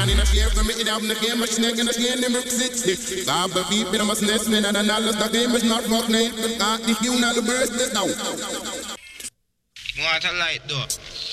and in a share for me, it have the game, a snake and a snake, never exist. God, but people, I must listen, and I know the game is not rock name, but God, if you not the birds, this now. Want a light though.